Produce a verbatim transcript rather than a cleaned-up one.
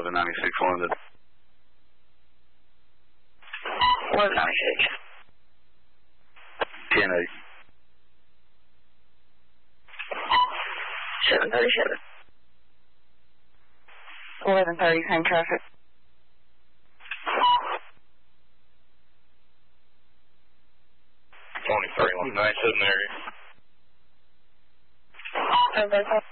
eleven ninety-six London. eleven ninety-six. ten eight. seven thirty-seven. eleven thirty, same traffic. twenty-three, one ninety-seven area. Okay.